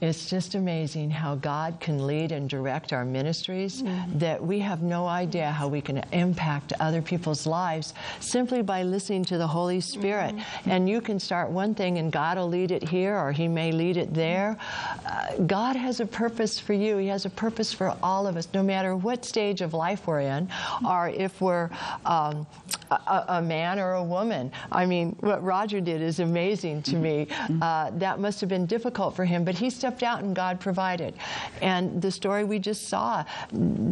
It's just amazing how God can lead and direct our ministries, that we have no idea how we can impact other people's lives simply by listening to the Holy Spirit. And you can start one thing and God will lead it here, or He may lead it there. God has a purpose for you. He has a purpose for all of us, no matter what stage of life we're in, or if we're a man or a woman. I mean, what Roger did is amazing to me. That must have been difficult for him, but he stepped out and God provided. And the story we just saw,